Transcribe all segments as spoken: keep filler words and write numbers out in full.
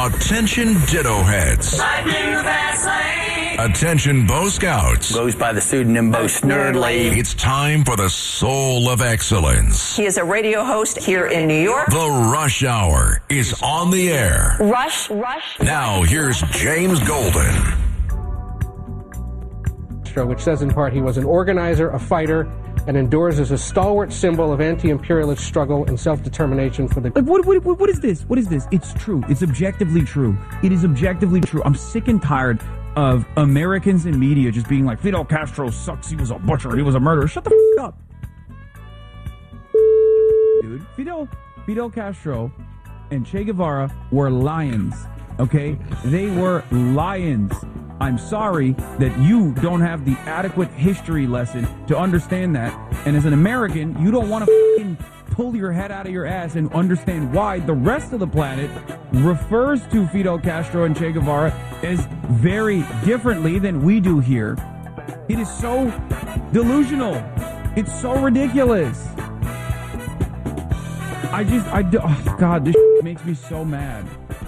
Attention ditto heads. Attention Bo Scouts. Goes by the pseudonym Bo Snerdley. It's time for the soul of excellence. He is a radio host here in New York. The Rush Hour is on the air. Rush, Rush. Now here's James Golden. Which says in part he was an organizer, a fighter, and endures as a stalwart symbol of anti-imperialist struggle and self-determination for the... Like, what, what, what is this? What is this? It's true. It's objectively true. It is objectively true. I'm sick and tired of Americans and media just being like, Fidel Castro sucks, he was a butcher, he was a murderer. Shut the f*** up. Dude, Fidel, Fidel Castro and Che Guevara were lions, okay? They were lions. I'm sorry that you don't have the adequate history lesson to understand that. And as an American, you don't want to f***ing pull your head out of your ass and understand why the rest of the planet refers to Fidel Castro and Che Guevara as very differently than we do here. It is so delusional. It's so ridiculous. I just, I do, oh God, this makes me so mad.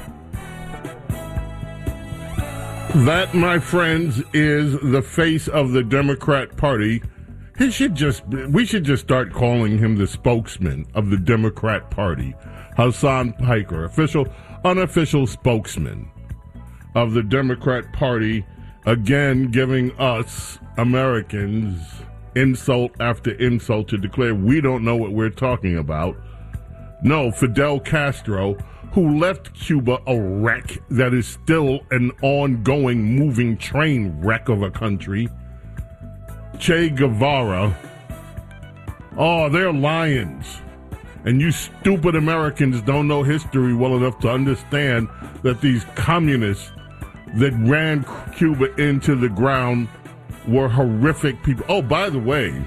That, my friends, is the face of the Democrat Party. He should just, we should just start calling him the spokesman of the Democrat Party. Hasan Piker, official, unofficial spokesman of the Democrat Party, again giving us Americans insult after insult to declare we don't know what we're talking about. No, Fidel Castro, who left Cuba a wreck that is still an ongoing moving train wreck of a country. Che Guevara, oh, they're lions. And you stupid Americans don't know history well enough to understand that these communists that ran Cuba into the ground were horrific people. Oh, by the way,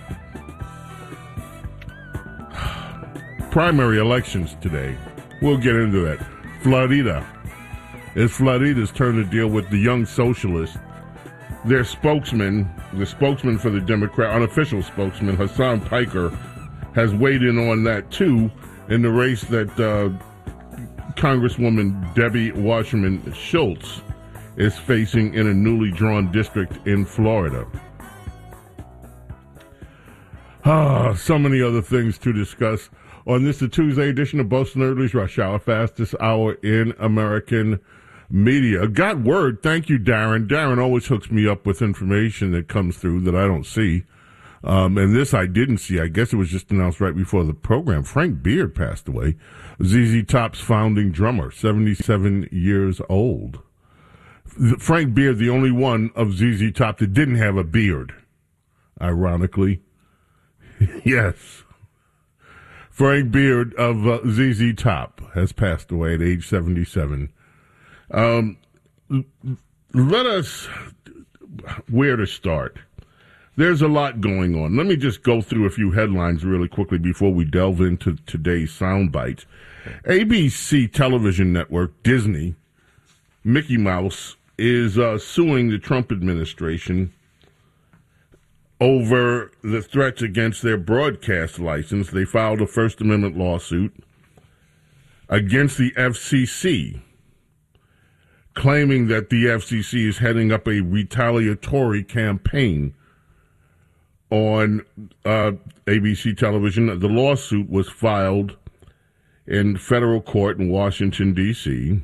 primary elections today. We'll get into that. Florida. It's Florida's turn to deal with the young socialists. Their spokesman, the spokesman for the Democrat, unofficial spokesman, Hasan Piker, has weighed in on that, too, in the race that uh, Congresswoman Debbie Wasserman Schultz is facing in a newly drawn district in Florida. Ah, so many other things to discuss on this, the Tuesday edition of Bo Snerdley's Rush Hour, fastest hour in American media. Got word. Thank you, Darren. Darren always hooks me up with information that comes through that I don't see. Um, and this I didn't see. I guess it was just announced right before the program. Frank Beard passed away. Z Z Top's founding drummer, seventy-seven years old. Frank Beard, the only one of Z Z Top that didn't have a beard, ironically. Yes. Frank Beard of uh, Z Z Top has passed away at age seventy-seven. Um, let us, where to start? There's a lot going on. Let me just go through a few headlines really quickly before we delve into today's sound bites. A B C television network, Disney, Mickey Mouse, is uh, suing the Trump administration over the threats against their broadcast license. They filed a First Amendment lawsuit against the F C C, claiming that the F C C is heading up a retaliatory campaign on uh, A B C television. The lawsuit was filed in federal court in Washington, D C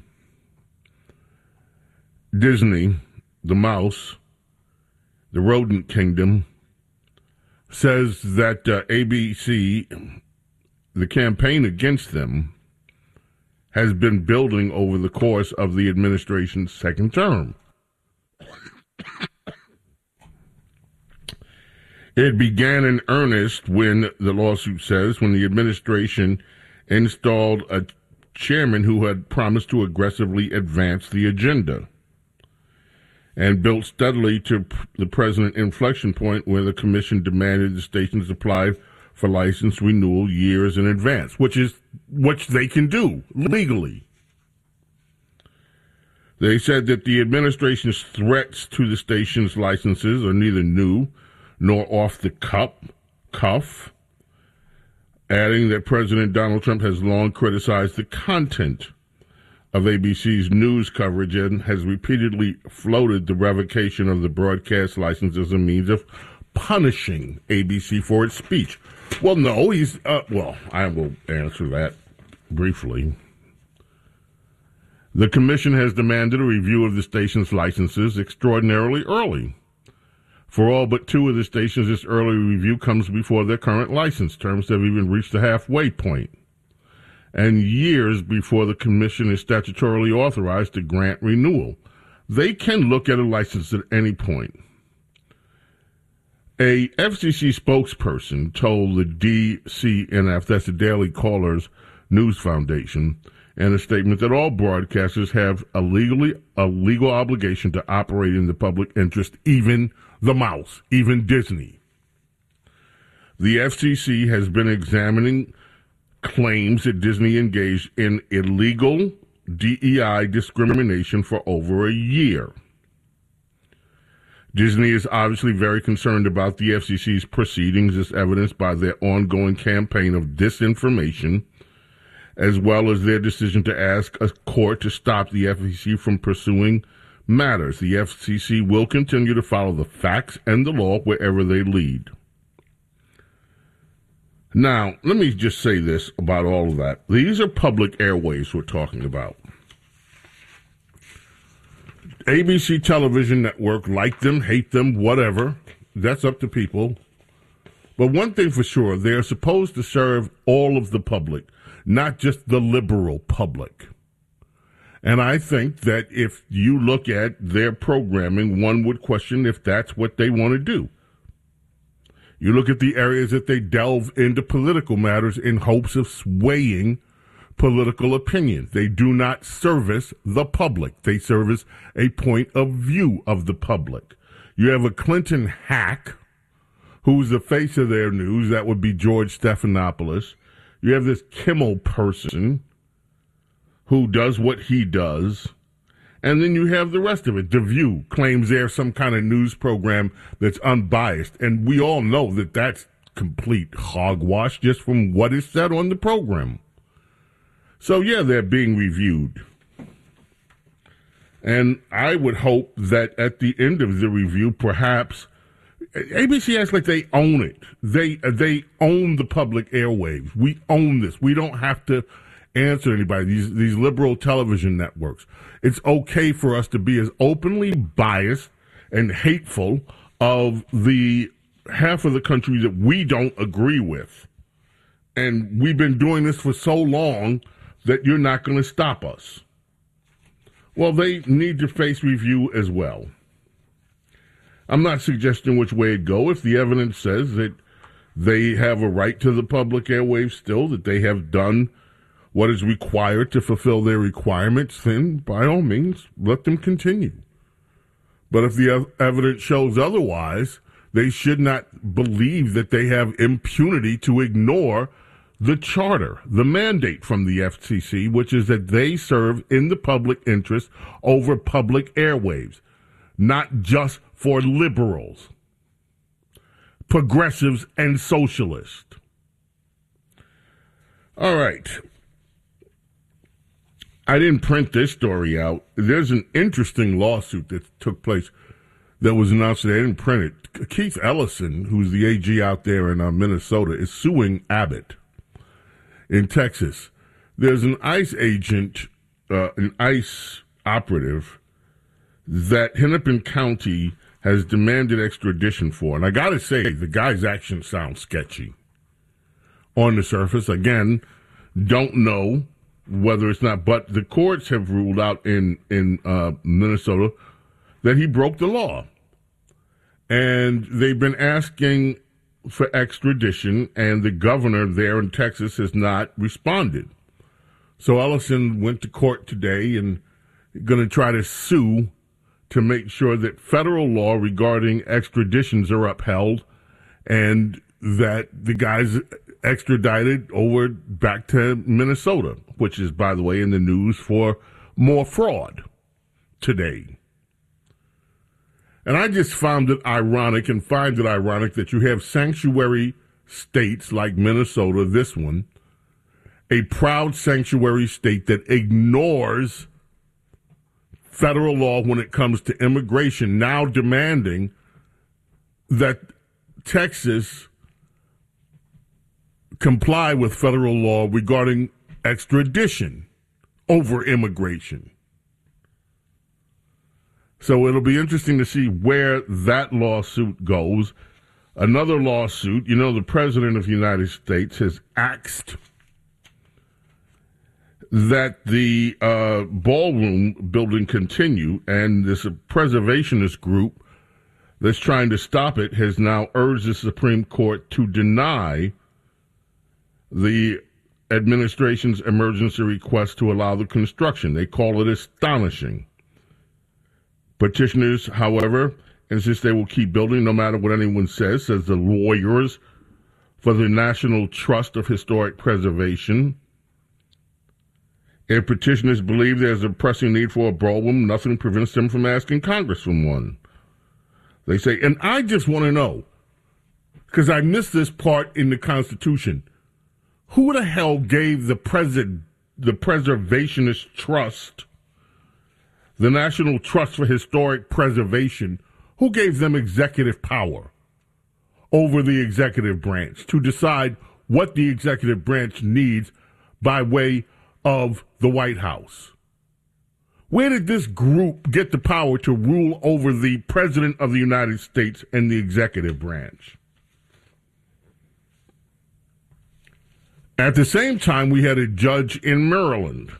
Disney, the mouse, the rodent kingdom, says that uh, A B C, the campaign against them, has been building over the course of the administration's second term. It began in earnest when, the lawsuit says, when the administration installed a chairman who had promised to aggressively advance the agenda, and built steadily to the present inflection point where the commission demanded the stations apply for license renewal years in advance, which is which they can do legally. They said that the administration's threats to the station's licenses are neither new nor off the cup, cuff, adding that President Donald Trump has long criticized the content of A B C's news coverage and has repeatedly floated the revocation of the broadcast license as a means of punishing A B C for its speech. Well, no, he's, uh, well, I will answer that briefly. The commission has demanded a review of the station's licenses extraordinarily early. For all but two of the stations, this early review comes before their current license terms have even reached the halfway point, and years before the commission is statutorily authorized to grant renewal. They can look at a license at any point. A F C C spokesperson told the D C N F, that's the Daily Caller's News Foundation, in a statement that all broadcasters have a legally a legal obligation to operate in the public interest, even the mouse, even Disney. The F C C has been examining claims that Disney engaged in illegal D E I discrimination for over a year. Disney is obviously very concerned about the F C C's proceedings, as evidenced by their ongoing campaign of disinformation, as well as their decision to ask a court to stop the F C C from pursuing matters. The F C C will continue to follow the facts and the law wherever they lead. Now, let me just say this about all of that. These are public airwaves we're talking about. A B C television network, like them, hate them, whatever. That's up to people. But one thing for sure, they're supposed to serve all of the public, not just the liberal public. And I think that if you look at their programming, one would question if that's what they want to do. You look at the areas that they delve into political matters in hopes of swaying political opinion. They do not service the public. They service a point of view of the public. You have a Clinton hack who's the face of their news. That would be George Stephanopoulos. You have this Kimmel person who does what he does. And then you have the rest of it. The View claims they're some kind of news program that's unbiased. And we all know that that's complete hogwash just from what is said on the program. So, yeah, they're being reviewed. And I would hope that at the end of the review, perhaps, A B C acts like they own it. They they own the public airwaves. We own this. We don't have to answer anybody. These these liberal television networks. It's okay for us to be as openly biased and hateful of the half of the country that we don't agree with. And we've been doing this for so long that you're not going to stop us. Well, they need to face review as well. I'm not suggesting which way it go. If the evidence says that they have a right to the public airwaves still, that they have done what is required to fulfill their requirements, then by all means, let them continue. But if the evidence shows otherwise, they should not believe that they have impunity to ignore the charter, the mandate from the F C C, which is that they serve in the public interest over public airwaves, not just for liberals, progressives, and socialists. All right. I didn't print this story out. There's an interesting lawsuit that took place that was announced today. I didn't print it. Keith Ellison, who's the A G out there in uh, Minnesota, is suing Abbott in Texas. There's an ICE agent, uh, an ICE operative that Hennepin County has demanded extradition for. And I got to say, the guy's actions sound sketchy on the surface. Again, don't know whether it's not, but the courts have ruled out in, in uh, Minnesota that he broke the law. And they've been asking for extradition, and the governor there in Texas has not responded. So Ellison went to court today and going to try to sue to make sure that federal law regarding extraditions are upheld and that the guy's extradited over back to Minnesota, which is, by the way, in the news for more fraud today. And I just found it ironic and find it ironic that you have sanctuary states like Minnesota, this one, a proud sanctuary state that ignores federal law when it comes to immigration, now demanding that Texas comply with federal law regarding extradition over immigration. So it'll be interesting to see where that lawsuit goes. Another lawsuit, you know, the President of the United States has asked that the uh, ballroom building continue, and this preservationist group that's trying to stop it has now urged the Supreme Court to deny the administration's emergency request to allow the construction. They call it astonishing. Petitioners, however, insist they will keep building no matter what anyone says, says the lawyers for the National Trust of Historic Preservation. If petitioners believe there's a pressing need for a ballroom, nothing prevents them from asking Congress for one. They say, and I just want to know, because I missed this part in the Constitution, who the hell gave the president, the Preservationist Trust, the National Trust for Historic Preservation, who gave them executive power over the executive branch to decide what the executive branch needs by way of the White House? Where did this group get the power to rule over the President of the United States and the executive branch? At the same time, we had a judge in Maryland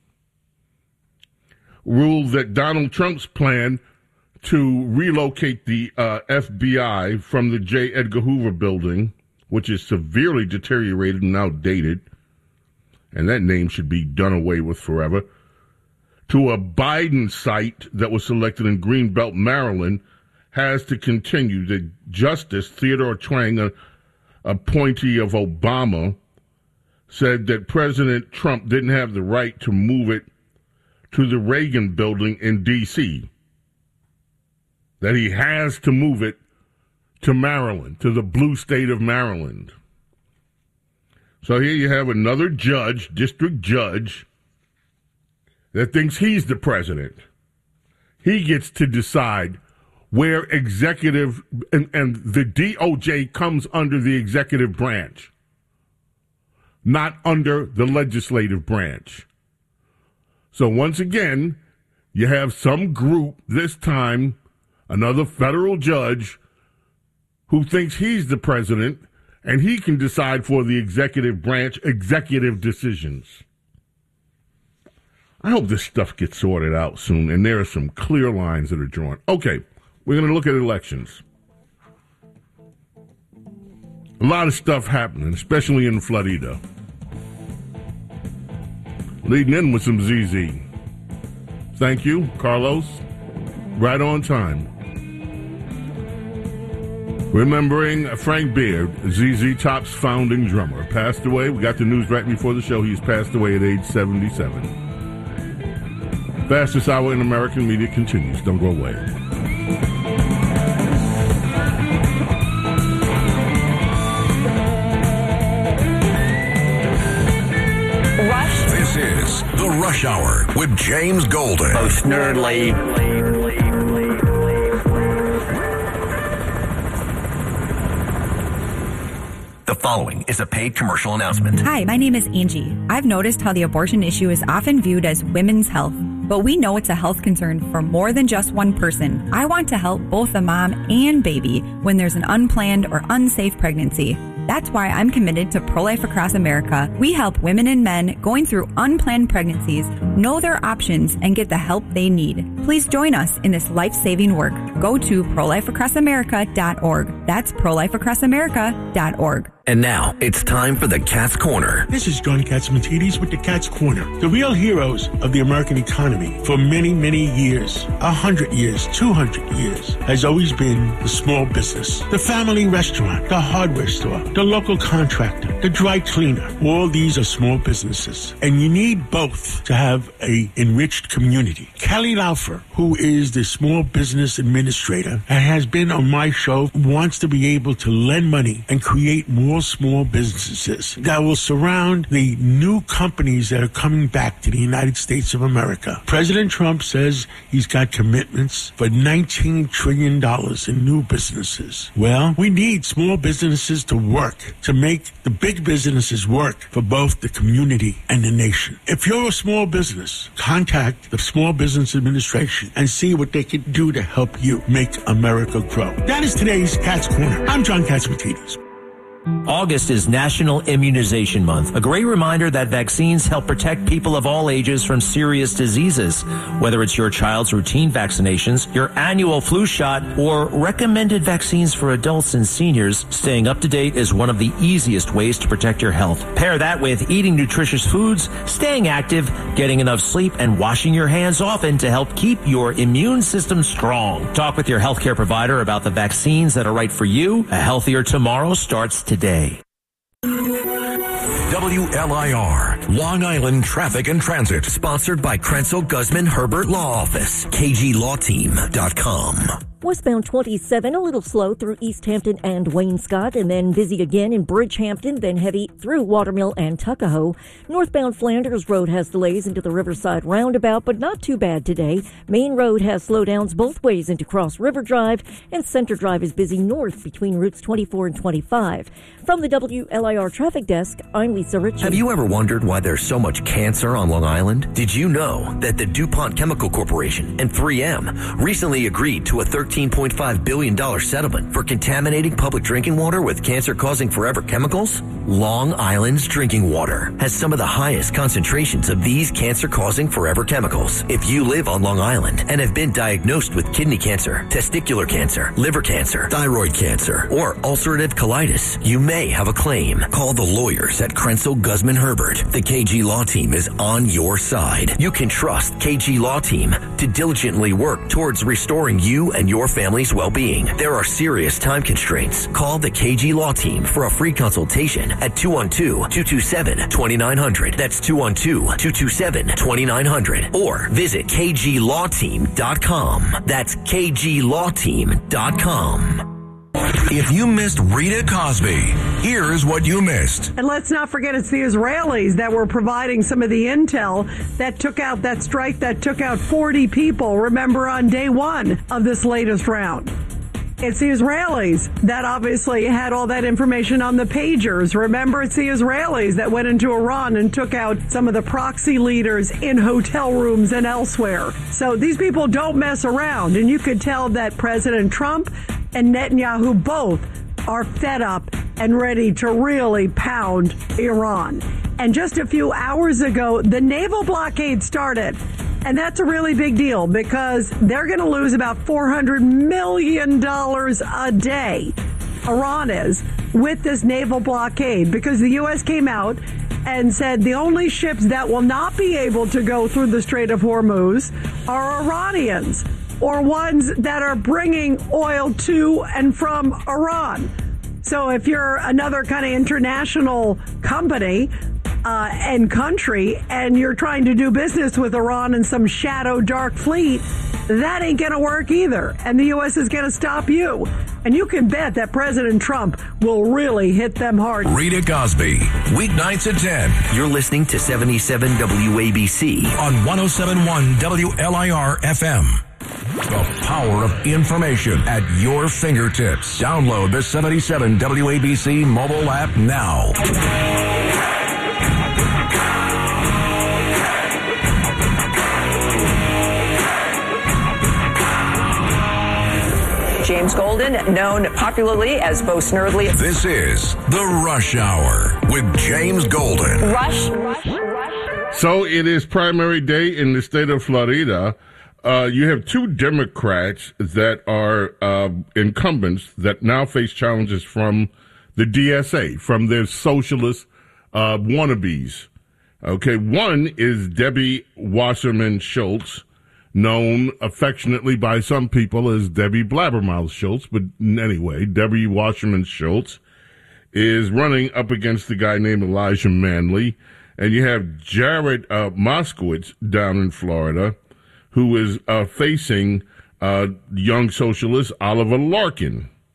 rule that Donald Trump's plan to relocate the uh, F B I from the J. Edgar Hoover building, which is severely deteriorated and outdated, and that name should be done away with forever, to a Biden site that was selected in Greenbelt, Maryland, has to continue. The Justice Theodore Twang, a appointee of Obama, said that President Trump didn't have the right to move it to the Reagan building in D C, that he has to move it to Maryland, to the blue state of Maryland. So here you have another judge, district judge, that thinks he's the president. He gets to decide where executive, and, and the D O J comes under the executive branch, not under the legislative branch. So once again, you have some group, this time another federal judge, who thinks he's the president and he can decide for the executive branch executive decisions. I hope this stuff gets sorted out soon, and there are some clear lines that are drawn. Okay, we're going to look at elections. A lot of stuff happening, especially in Florida. Leading in with some Z Z. Thank you, Carlos. Right on time. Remembering Frank Beard, Z Z Top's founding drummer, passed away. We got the news right before the show. He's passed away at age seventy-seven. Fastest hour in American media continues. Don't go away. Rush. This is The Rush Hour with James Golden. Most nerdly. The following is a paid commercial announcement. Hi, my name is Angie. I've noticed how the abortion issue is often viewed as women's health, but we know it's a health concern for more than just one person. I want to help both the mom and baby when there's an unplanned or unsafe pregnancy. That's why I'm committed to Pro-Life Across America. We help women and men going through unplanned pregnancies know their options and get the help they need. Please join us in this life-saving work. Go to pro life across america dot org. That's pro life across america dot org. And now, it's time for the Cat's Corner. This is John Katzmatidis with the Cat's Corner. The real heroes of the American economy for many, many years, a hundred years, two hundred years, has always been the small business. The family restaurant, the hardware store, the local contractor, the dry cleaner. All these are small businesses. And you need both to have a enriched community. Kelly Laufer, who is the small business administrator and has been on my show, wants to be able to lend money and create more all small businesses that will surround the new companies that are coming back to the United States of America. President Trump says he's got commitments for nineteen trillion dollars in new businesses. Well, we need small businesses to work, to make the big businesses work for both the community and the nation. If you're a small business, contact the Small Business Administration and see what they can do to help you make America grow. That is today's Cat's Corner. I'm John Catsimatidis. August is National Immunization Month, a great reminder that vaccines help protect people of all ages from serious diseases. Whether it's your child's routine vaccinations, your annual flu shot, or recommended vaccines for adults and seniors, staying up to date is one of the easiest ways to protect your health. Pair that with eating nutritious foods, staying active, getting enough sleep, and washing your hands often to help keep your immune system strong. Talk with your healthcare provider about the vaccines that are right for you. A healthier tomorrow starts today. Day. W L I R, Long Island Traffic and Transit. Sponsored by Krenzel Guzman Herbert Law Office, K G Law Team dot com. Westbound twenty-seven, a little slow through East Hampton and Waynescott, and then busy again in Bridgehampton, then heavy through Watermill and Tuckahoe. Northbound Flanders Road has delays into the Riverside roundabout, but not too bad today. Main Road has slowdowns both ways into Cross River Drive, and Center Drive is busy north between routes twenty-four and twenty-five. From the W L I R Traffic Desk, I'm Lisa Ritchie. Have you ever wondered why there's so much cancer on Long Island? Did you know that the DuPont Chemical Corporation and three M recently agreed to a thirteen point five billion dollars settlement for contaminating public drinking water with cancer-causing forever chemicals? Long Island's drinking water has some of the highest concentrations of these cancer-causing forever chemicals. If you live on Long Island and have been diagnosed with kidney cancer, testicular cancer, liver cancer, thyroid cancer, or ulcerative colitis, you may have a claim. Call the lawyers at Krenzel Guzman Herbert. The K G Law Team is on your side. You can trust K G Law Team to diligently work towards restoring you and your family's well-being. There are serious time constraints. Call the K G Law Team for a free consultation at two one two, two two seven, two nine zero zero. That's two one two, two two seven, two nine zero zero. Or visit K G Law Team dot com. That's K G Law Team dot com. If you missed Rita Cosby, here's what you missed. And let's not forget it's the Israelis that were providing some of the intel that took out that strike that took out forty people, remember, on day one of this latest round. It's the Israelis that obviously had all that information on the pagers. Remember, it's the Israelis that went into Iran and took out some of the proxy leaders in hotel rooms and elsewhere. So these people don't mess around. And you could tell that President Trump and Netanyahu both are fed up and ready to really pound Iran. And just a few hours ago, the naval blockade started. And that's a really big deal because they're going to lose about four hundred million dollars a day, Iran is, with this naval blockade, because the U S came out and said the only ships that will not be able to go through the Strait of Hormuz are Iranians or ones that are bringing oil to and from Iran. So if you're another kind of international company uh, and country and you're trying to do business with Iran and some shadow dark fleet, that ain't going to work either. And the U S is going to stop you. And you can bet that President Trump will really hit them hard. Rita Cosby, weeknights at ten. You're listening to seventy-seven W A B C on one oh seven point one W L I R F M. The power of information at your fingertips. Download the seventy-seven W A B C mobile app now. James Golden, known popularly as Bo Snerdley. This is The Rush Hour with James Golden. Rush, rush, rush. So it is primary day in the state of Florida. Uh, you have two Democrats that are uh, incumbents that now face challenges from the D S A, from their socialist uh, wannabes. Okay, one is Debbie Wasserman Schultz, known affectionately by some people as Debbie Blabbermouth Schultz, but anyway, Debbie Wasserman Schultz is running up against the guy named Elijah Manley, and you have Jared uh, Moskowitz down in Florida, who is uh, facing uh, young socialist Oliver Larkin.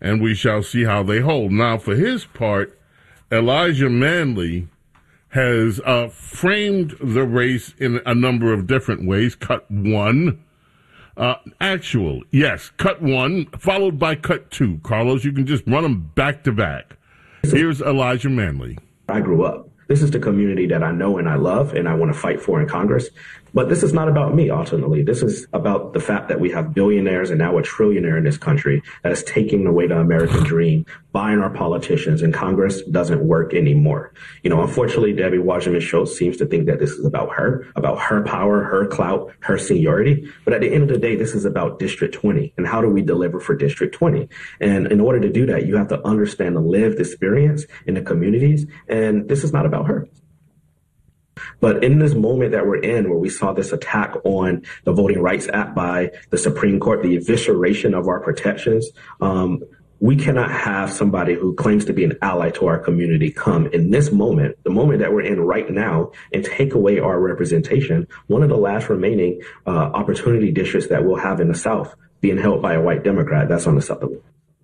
and we shall see how they hold. Now, for his part, Elijah Manley has uh, framed the race in a number of different ways. Cut one, uh, actual, yes, cut one, followed by cut two. Carlos, you can just run them back to back. Here's Elijah Manley. I grew up. This is the community that I know and I love and I want to fight for in Congress. But this is not about me, ultimately. This is about the fact that we have billionaires and now a trillionaire in this country that is taking away the American dream, buying our politicians, and Congress doesn't work anymore. You know, unfortunately, Debbie Wasserman Schultz seems to think that this is about her, about her power, her clout, her seniority. But at the end of the day, this is about District twenty and how do we deliver for District twenty? And in order to do that, you have to understand the lived experience in the communities. And this is not about her. But in this moment that we're in, where we saw this attack on the Voting Rights Act by the Supreme Court, the evisceration of our protections, um, we cannot have somebody who claims to be an ally to our community come in this moment, the moment that we're in right now, and take away our representation, one of the last remaining uh, opportunity districts that we'll have in the South being held by a white Democrat. That's unacceptable.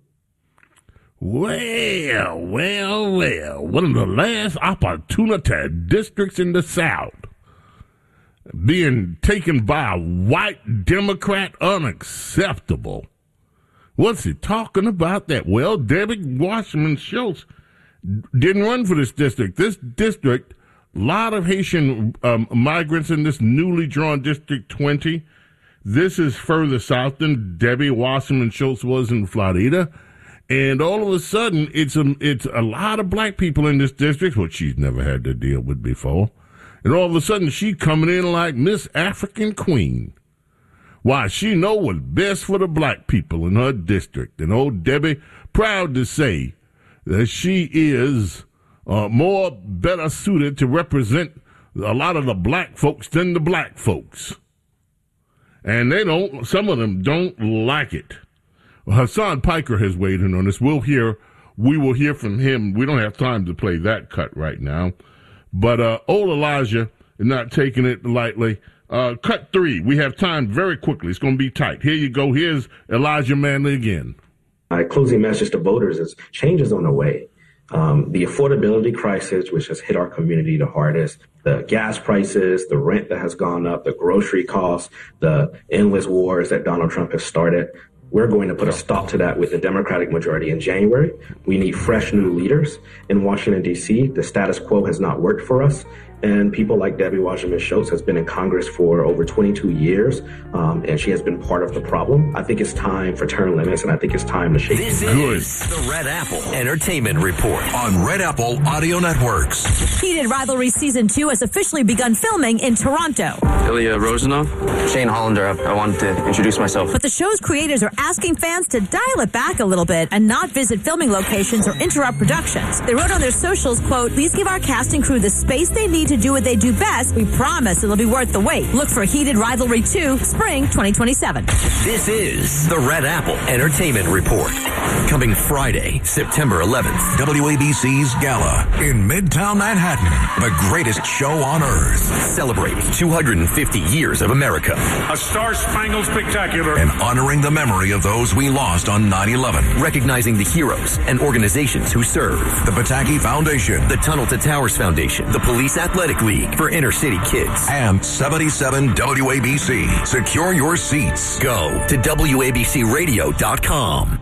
Well, well, well, one of the last opportunity districts in the South being taken by a white Democrat, unacceptable. What's he talking about that? Well, Debbie Wasserman Schultz didn't run for this district. This district, a lot of Haitian um, migrants in this newly drawn District twenty. This is further south than Debbie Wasserman Schultz was in Florida. And all of a sudden, it's a, it's a lot of black people in this district, which she's never had to deal with before. And all of a sudden, she coming in like Miss African Queen. Why, she know what's best for the black people in her district. And old Debbie, proud to say that she is uh, more better suited to represent a lot of the black folks than the black folks. And they don't, some of them don't like it. Hassan Piker has weighed in on this. We'll hear, we will hear from him. We don't have time to play that cut right now. But uh, old Elijah is not taking it lightly. Uh, cut three. We have time very quickly. It's going to be tight. Here you go. Here's Elijah Manley again. My closing message to voters is change is on the way. Um, the affordability crisis, which has hit our community the hardest, the gas prices, the rent that has gone up, the grocery costs, the endless wars that Donald Trump has started. We're going to put a stop to that with the Democratic majority in January. We need fresh new leaders in Washington, D C. The status quo has not worked for us. And people like Debbie Wasserman Schultz has been in Congress for over twenty-two years, um, and she has been part of the problem. I think it's time for term limits, and I think it's time to shake This it. is the Red Apple Entertainment Report on Red Apple Audio Networks. Heated Rivalry Season two has officially begun filming in Toronto. Ilya Rozanov. Shane Hollander. I wanted to introduce myself. But the show's creators are asking fans to dial it back a little bit and not visit filming locations or interrupt productions. They wrote on their socials, quote, "Please give our cast and crew the space they need to do what they do best. We promise it'll be worth the wait. Look for Heated Rivalry two, spring twenty twenty-seven. This is the Red Apple Entertainment Report. Coming Friday, September eleventh. W A B C's Gala in Midtown Manhattan. The greatest show on earth. Celebrating two hundred fifty years of America. A star-spangled spectacular. And honoring the memory of those we lost on nine eleven. Recognizing the heroes and organizations who serve. The Pataki Foundation. The Tunnel to Towers Foundation. The Police Athletic League for inner city kids. And seventy-seven W A B C. Secure your seats. Go to W A B C radio dot com.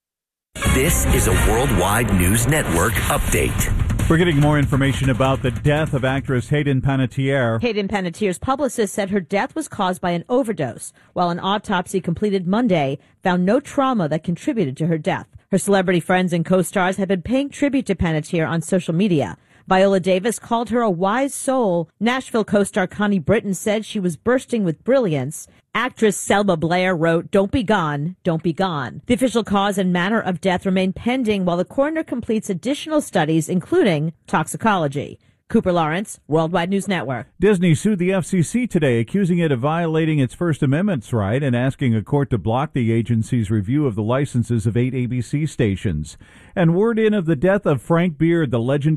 This is a Worldwide News Network update. We're getting more information about the death of actress Hayden Panettiere. Hayden Panettiere's publicist said her death was caused by an overdose, while an autopsy completed Monday found no trauma that contributed to her death. Her celebrity friends and co-stars have been paying tribute to Panettiere on social media. Viola Davis called her a wise soul. Nashville co-star Connie Britton said she was bursting with brilliance. Actress Selma Blair wrote, "Don't be gone, don't be gone." The official cause and manner of death remain pending while the coroner completes additional studies, including toxicology. Cooper Lawrence, Worldwide News Network. Disney sued the F C C today, accusing it of violating its First Amendment's right and asking a court to block the agency's review of the licenses of eight A B C stations. And word in of the death of Frank Beard, the legend